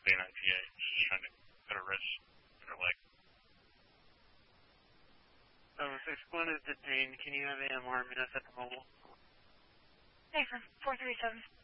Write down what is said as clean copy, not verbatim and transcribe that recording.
being on PA. She's trying to put her wrist in her leg. Over 61 is detained. Can you have AMR minutes at the mobile? Hey, 437.